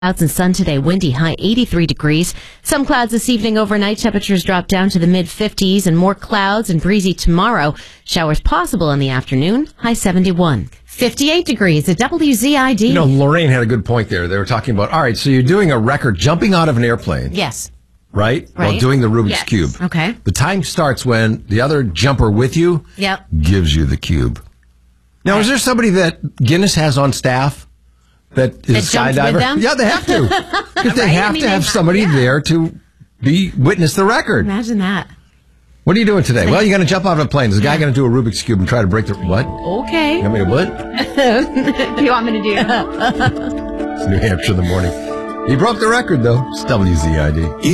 Clouds and sun today, windy, high 83 degrees. Some clouds this evening, overnight temperatures drop down to the mid-50s and more clouds and breezy tomorrow. Showers possible in the afternoon, high 71. 58 degrees at WZID. You know, Lorraine had a good point there. They were talking about, all right, so you're doing a record jumping out of an airplane. Yes. Right? While doing the Rubik's Cube. Okay. The time starts when the other jumper with you gives you the cube. Now, is there somebody that Guinness has on staff that is a skydiver? With them? Yeah, they have to. Because they have to have somebody there to witness the record. Imagine that. What are you doing today? Well, you're going to jump out of a plane. Is a guy going to do a Rubik's Cube and try to break the... What? Okay. You want me to what? What do you want me to do? It's New Hampshire in the morning. He broke the record, though. It's WZID.